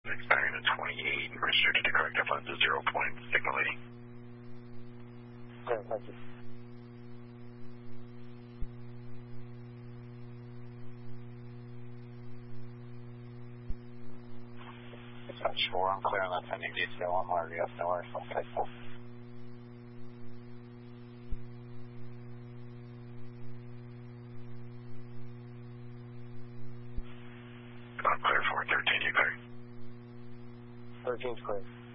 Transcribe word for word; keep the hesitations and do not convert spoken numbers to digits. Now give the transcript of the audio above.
Expiring at twenty-eight, restricted to correct up to zero point, signal eighty. Okay, thank you. Dispatch four, I'm clear on that pending detail on R V F, no worries, okay. I'm clear for thirteen, you clear? thirteen's clear.